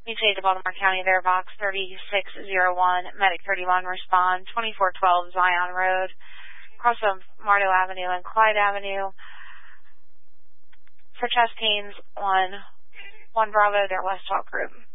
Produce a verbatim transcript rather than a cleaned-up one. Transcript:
Mutual Aid to Baltimore County, there, box thirty-six oh one, medic thirty-one, respond, twenty-four twelve Zion Road, across of Mardo Avenue and Clyde Avenue. For chest pains on one Bravo, their West Talk group.